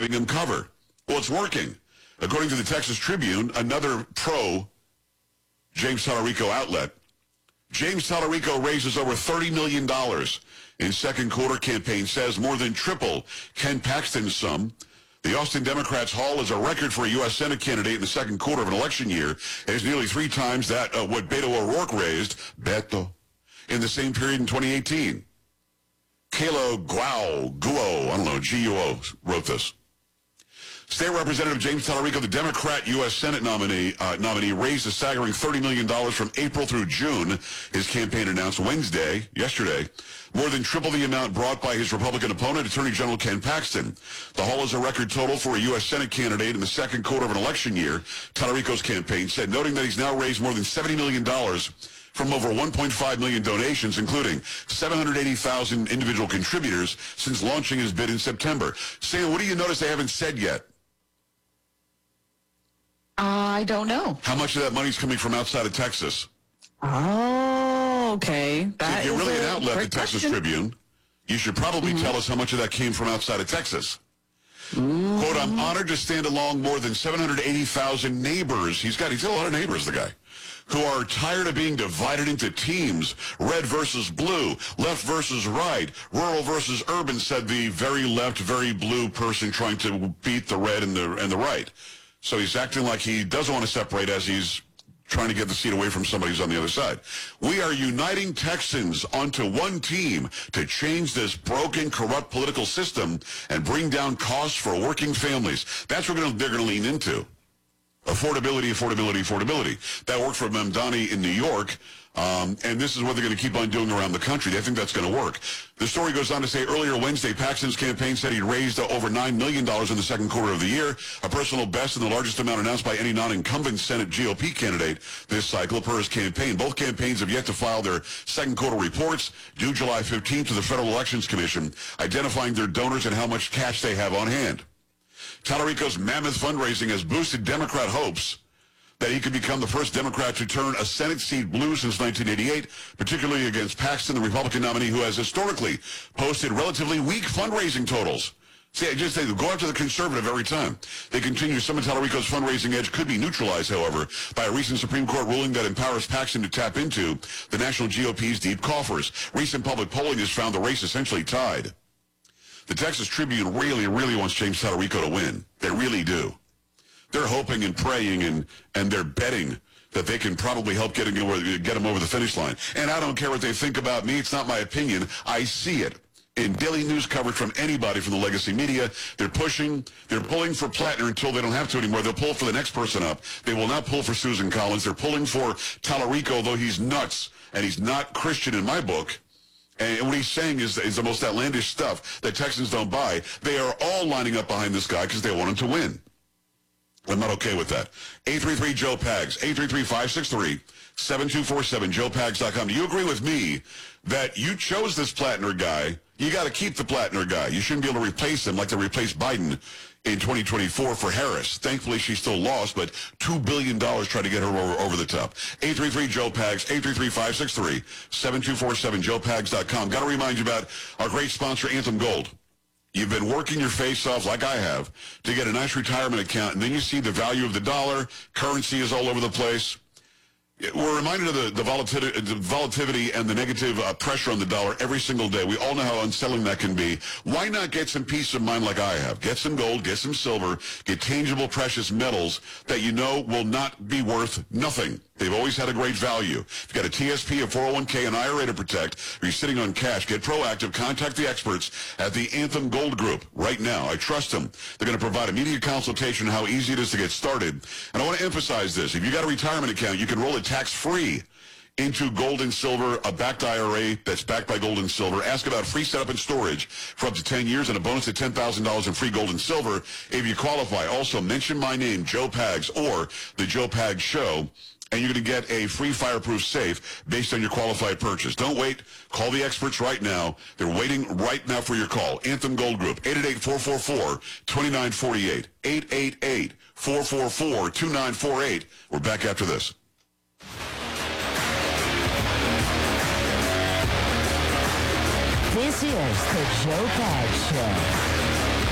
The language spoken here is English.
letting him cover. Well, it's working. According to the Texas Tribune, another pro-James Tallarico outlet, James Tallarico raises over $30 million in second quarter campaign, says more than triple Ken Paxton's sum. The Austin Democrats' haul is a record for a U.S. Senate candidate in the second quarter of an election year. It is nearly 3 times that what Beto O'Rourke raised, in the same period in 2018. Kayla Guo, wrote this. State Representative James Tallarico, the Democrat U.S. Senate nominee, raised a staggering $30 million from April through June. His campaign announced yesterday, more than triple the amount brought by his Republican opponent, Attorney General Ken Paxton. The haul is a record total for a U.S. Senate candidate in the second quarter of an election year, Tallarico's campaign said, noting that he's now raised more than $70 million from over 1.5 million donations, including 780,000 individual contributors since launching his bid in September. Sam, what do you notice they haven't said yet? I don't know. How much of that money is coming from outside of Texas? Oh, okay. If you're really an outlet, the Texas Tribune, you should probably tell us how much of that came from outside of Texas. Quote, I'm honored to stand along more than 780,000 neighbors. He's got a lot of neighbors, the guy, who are tired of being divided into teams, red versus blue, left versus right, rural versus urban, said the very left, very blue person trying to beat the red and the right. So he's acting like he doesn't want to separate as he's trying to get the seat away from somebody who's on the other side. We are uniting Texans onto one team to change this broken, corrupt political system and bring down costs for working families. That's what they're going to lean into. Affordability. That worked for Mamdani in New York, and this is what they're going to keep on doing around the country. They think that's going to work. The story goes on to say earlier Wednesday, Paxton's campaign said he raised over $9 million in the second quarter of the year, a personal best and the largest amount announced by any non-incumbent Senate GOP candidate this cycle per his campaign. Both campaigns have yet to file their second quarter reports, due July 15th to the Federal Elections Commission, identifying their donors and how much cash they have on hand. Tallarico's mammoth fundraising has boosted Democrat hopes that he could become the first Democrat to turn a Senate seat blue since 1988, particularly against Paxton, the Republican nominee who has historically posted relatively weak fundraising totals. See, I just say go after the conservative every time. They continue. Some of Tallarico's fundraising edge could be neutralized, however, by a recent Supreme Court ruling that empowers Paxton to tap into the national GOP's deep coffers. Recent public polling has found the race essentially tied. The Texas Tribune really wants James Tallarico to win. They really do. They're hoping and praying and they're betting that they can probably help get him over the finish line. And I don't care what they think about me. It's not my opinion. I see it in daily news coverage from anybody from the legacy media. They're pulling for Plattner until they don't have to anymore. They'll pull for the next person up. They will not pull for Susan Collins. They're pulling for Tallarico, though he's nuts and he's not Christian in my book. And what he's saying is the most outlandish stuff that Texans don't buy. They are all lining up behind this guy because they want him to win. I'm not okay with that. 833-JOE-PAGS, 833-563-7247, joepags.com. Do you agree with me that you chose this Plattner guy? You got to keep the Plattner guy. You shouldn't be able to replace him like they replaced Biden in 2024 for Harris. Thankfully, she still lost, but $2 billion tried to get her over the top. 833-JOE-PAGS, 833-563-7247, joepags.com. Got to remind you about our great sponsor, Anthem Gold. You've been working your face off, like I have, to get a nice retirement account, and then you see the value of the dollar, currency is all over the place. We're reminded of the volatility and the negative pressure on the dollar every single day. We all know how unsettling that can be. Why not get some peace of mind like I have? Get some gold, get some silver, get tangible precious metals that you know will not be worth nothing. They've always had a great value. If you've got a TSP, a 401k, an IRA to protect, or you're sitting on cash, get proactive. Contact the experts at the Anthem Gold Group right now. I trust them. They're going to provide immediate consultation on how easy it is to get started. And I want to emphasize this. If you've got a retirement account, you can roll it tax-free into gold and silver, a backed IRA that's backed by gold and silver. Ask about free setup and storage for up to 10 years and a bonus of $10,000 in free gold and silver if you qualify. Also, mention my name, Joe Pags, or The Joe Pags Show, and you're going to get a free fireproof safe based on your qualified purchase. Don't wait. Call the experts right now. They're waiting right now for your call. Anthem Gold Group, 888-444-2948. 888-444-2948. We're back after this. This is the Joe Pags Show.